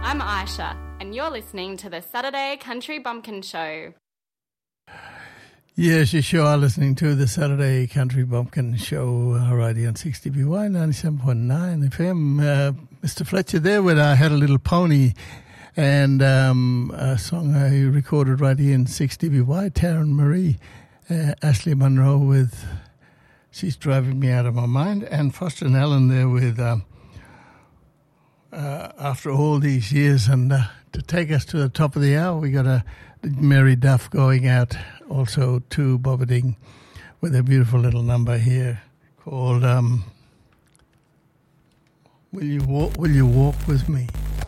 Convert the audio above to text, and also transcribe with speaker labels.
Speaker 1: I'm Aisha, and you're listening to the Saturday Country Bumpkin Show.
Speaker 2: Yes, you sure are listening to the Saturday Country Bumpkin Show, right here on 6DBY 97.9 FM. Mr. Fletcher there with I Had a Little Pony, and a song I recorded right here in 6DBY, Taryn Marie, Ashley Monroe with She's Driving Me Out of My Mind, and Foster and Ellen there with After All These Years. And to take us to the top of the hour, we got a Mary Duff going out also to Bobading with a beautiful little number here called Will You Walk With Me?